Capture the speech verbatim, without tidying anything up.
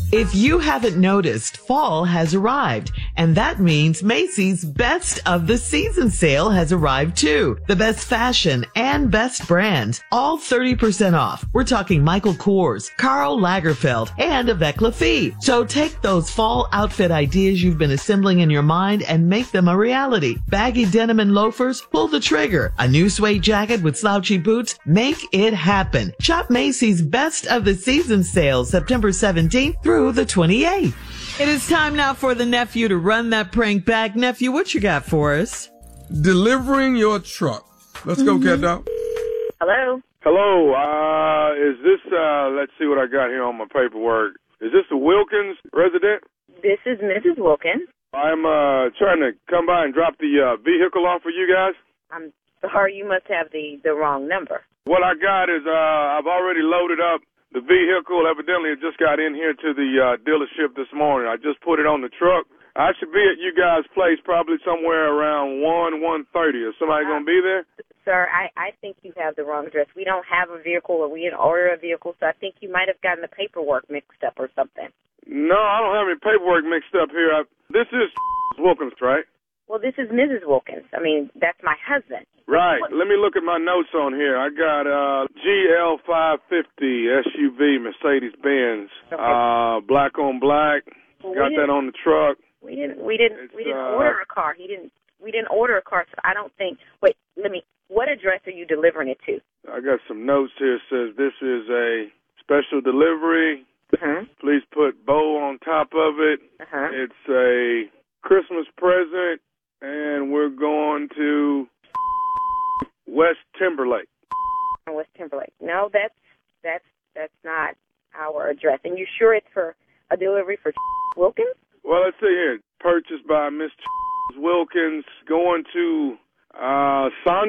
If you haven't noticed, fall has arrived, and that means Macy's Best of the Season sale has arrived too. The best fashion and best brands, all thirty percent off. We're talking Michael Kors, Karl Lagerfeld, and Avec Lafite. So take those fall outfit ideas you've been assembling in your mind and make them a reality. Baggy denim and loafers, pull the trigger. A new suede jacket with slouchy boots, make it happen. Shop Macy's Best of the Season sale September seventeenth through the twenty-eighth. It is time now for the nephew to run that prank back. Nephew, what you got for us? Delivering your truck. Let's go, Cat Dog. Hello? Hello, uh, is this, uh, let's see what I got here on my paperwork. Is this the Wilkins resident? This is Missus Wilkins. I'm, uh, trying to come by and drop the, uh, vehicle off for you guys. I'm sorry, you must have the, the wrong number. What I got is, uh, I've already loaded up the vehicle. Evidently, it just got in here to the, uh, dealership this morning. I just put it on the truck. I should be at you guys' place probably somewhere around one, one thirty. Is somebody going to be there? Sir, I, I think you have the wrong address. We don't have a vehicle, or we didn't order a vehicle, so I think you might have gotten the paperwork mixed up or something. No, I don't have any paperwork mixed up here. I, this is Wilkins, right? Well, this is Missus Wilkins. I mean, that's my husband. Right. Let me look at my notes on here. I got uh G L five fifty S U V Mercedes-Benz, Okay. uh, black on black. Well, got we that on the truck. We didn't. We didn't. It's, we didn't uh, order a car. He didn't. We didn't order a car. So I don't think. Wait. Let me. What address are you delivering it to? I got some notes here. It says this is a special delivery. Uh-huh. Please put bow on top of it. Uh-huh. It's a Christmas present, and we're going to West Timberlake. West Timberlake. No, that's that's that's not our address. And you sure it's for a delivery for Wilkins? Well, let's see here. Purchased by Miss Wilkins, going to uh, Son.